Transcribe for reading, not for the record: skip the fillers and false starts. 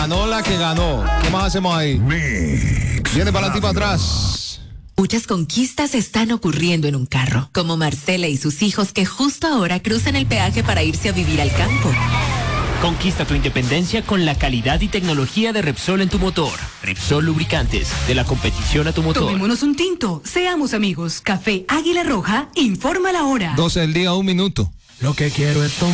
ganó la que ganó. ¿Qué más hacemos ahí? Viene para adelante y para atrás. Muchas conquistas están ocurriendo en un carro, como Marcela y sus hijos que justo ahora cruzan el peaje para irse a vivir al campo. Conquista tu independencia con la calidad y tecnología de Repsol en tu motor. Repsol Lubricantes, de la competición a tu motor. Tomémonos un tinto, seamos amigos. Café Águila Roja, informa la hora. 12 del día, 1 minuto. Lo que quiero es tomar.